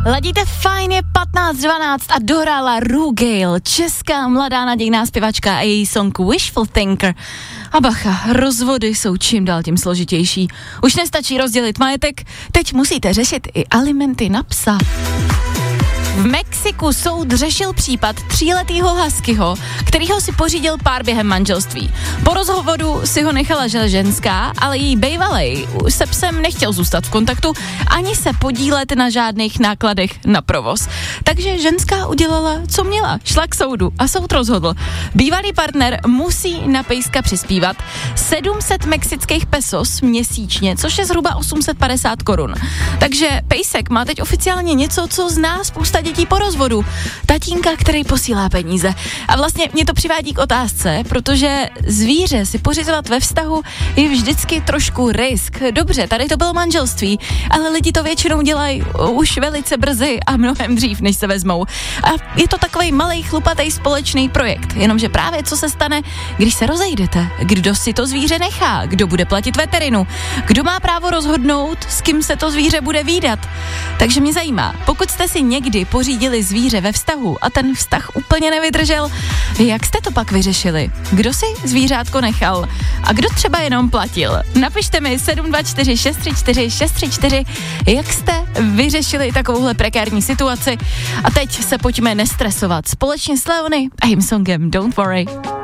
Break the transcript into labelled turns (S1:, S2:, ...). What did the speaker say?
S1: Ladíte fajn, je 15:12 a dohrála Rue Gale, česká mladá nadějná zpěvačka a její song Wishful Thinker. A bacha, rozvody jsou čím dál tím složitější. Už nestačí rozdělit majetek, teď musíte řešit i alimenty na psa. V Mexiku soud řešil případ 3letýho huskyho, kterýho si pořídil pár během manželství. Po rozhovoru si ho nechala ženská, ale její bejvalej se psem nechtěl zůstat v kontaktu ani se podílet na žádných nákladech na provoz. Takže ženská udělala, co měla, šla k soudu a soud rozhodl. Bývalý partner musí na pejska přispívat 700 mexických pesos měsíčně, což je zhruba 850 korun. Takže pejsek má teď oficiálně něco, co zná spousta dětí po rozvodu. Tatínka, který posílá peníze. A vlastně mě to přivádí k otázce, protože zvíře si pořizovat ve vztahu je vždycky trošku risk. Dobře, tady to bylo manželství, ale lidi to většinou dělají už velice brzy a mnohem dřív, než se vezmou. A je to takovej malej chlupatej společný projekt. Jenomže právě co se stane, když se rozejdete? Kdo si to zvíře nechá? Kdo bude platit veterinu? Kdo má právo rozhodnout, s kým se to zvíře bude vídat? Takže mě zajímá, pokud jste si někdy pořídili zvíře ve vztahu a ten vztah úplně nevydržel, jak jste to pak vyřešili? Kdo si zvířátko nechal? A kdo třeba jenom platil? Napište mi 724 634 634, jak jste vyřešili takovouhle prekérní situaci. A teď se pojďme nestresovat společně s Leony a jejím songem Don't Worry.